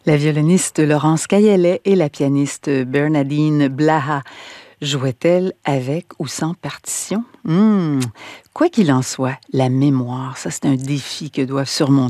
La violoniste Laurence Caillet et la pianiste Bernadine Blaha jouaient-elles avec ou sans partition? Quoi qu'il en soit, la mémoire, ça c'est un défi que doivent surmonter